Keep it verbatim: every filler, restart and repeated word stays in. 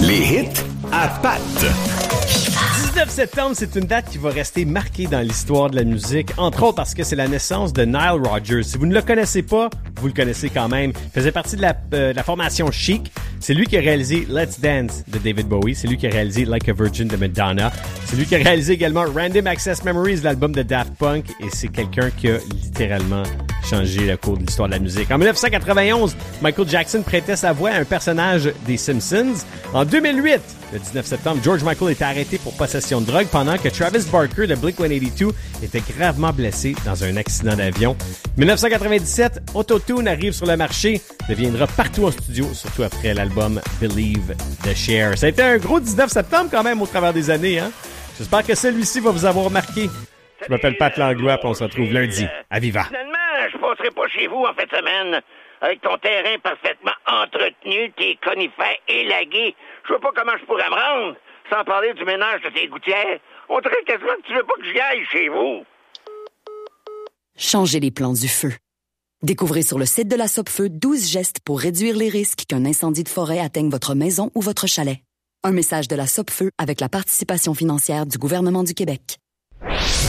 Les hits à pattes. dix-neuf septembre, c'est une date qui va rester marquée dans l'histoire de la musique, entre autres parce que c'est la naissance de Nile Rodgers. Si vous ne le connaissez pas, vous le connaissez quand même. Il faisait partie de la, euh, de la formation Chic. C'est lui qui a réalisé Let's Dance de David Bowie. C'est lui qui a réalisé Like a Virgin de Madonna. C'est lui qui a réalisé également Random Access Memories, l'album de Daft Punk. Et c'est quelqu'un qui a littéralement changé le cours de l'histoire de la musique. En dix-neuf cent quatre-vingt-onze, Michael Jackson prêtait sa voix à un personnage des Simpsons. En deux mille huit, le dix-neuf septembre, George Michael était arrêté pour possession de drogue pendant que Travis Barker de Blink one eighty-two était gravement blessé dans un accident d'avion. dix-neuf cent quatre-vingt-dix-sept, Auto-Tune arrive sur le marché, deviendra partout en studio, surtout après l'album Believe de Cher. Ça a été un gros dix-neuf septembre quand même au travers des années, hein? J'espère que celui-ci va vous avoir marqué. Je m'appelle Pat Langlois, puis on se retrouve lundi à Viva. Finalement, je passerai pas chez vous en fin de semaine. Avec ton terrain parfaitement entretenu, tes conifères élagués, je vois pas comment je pourrais me rendre, sans parler du ménage de tes gouttières. On dirait quasiment que tu veux pas que j'y aille chez vous. Changez les plans du feu. Découvrez sur le site de la Sopfeu douze gestes pour réduire les risques qu'un incendie de forêt atteigne votre maison ou votre chalet. Un message de la Sopfeu avec la participation financière du gouvernement du Québec.